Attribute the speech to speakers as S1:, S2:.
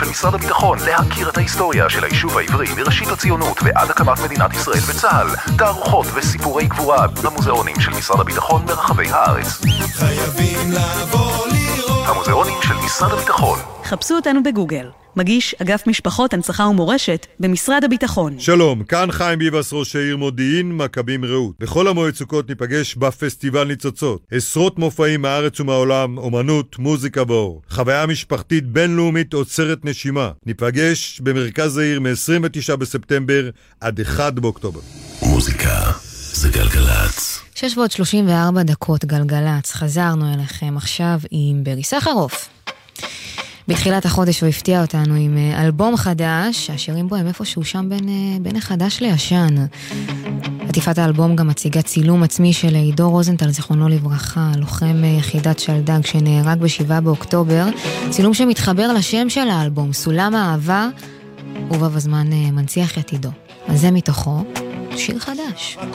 S1: של משרד הביטחון להכיר את ההיסטוריה של היישוב העברי מראשית הציונות ועד הקמת מדינת ישראל וצה"ל. תערוכות וסיפורי גבורה במוזיאונים של משרד הביטחון ברחבי הארץ.
S2: חייבים לבוא לראות.
S1: המוזיאונים של משרד הביטחון.
S3: חפשו אותנו בגוגל. מגיש אגף משפחות, הנצחה ומורשת במשרד הביטחון.
S4: שלום, כאן חיים ביבס, ראש העיר מודיעין, מכבים רעות. בכל המועד סוכות ניפגש בפסטיבל ניצוצות. עשרות מופעים מהארץ ומהעולם, אומנות, מוזיקה ואור. חוויה משפחתית בינלאומית עוצרת נשימה. ניפגש במרכז העיר מ-29 בספטמבר עד 1 באוקטובר.
S2: מוזיקה זה גלגלץ.
S5: 6:34 גלגלץ. חזרנו אליכם עכשיו עם ברי סחרוף. בתחילת החודש הוא הפתיע אותנו עם אלבום חדש, השירים בו הם איפשהו שם בין החדש לישן. עטיפת האלבום גם מציגה צילום עצמי של עידו רוזנטל, זיכרונו לברכה, לוחם יחידת שלדג שנהרג ב7 באוקטובר, צילום שמתחבר לשם של האלבום, סולם האהבה, ובו בזמן מנציח את עידו. אז זה מתוכו שיר חדש.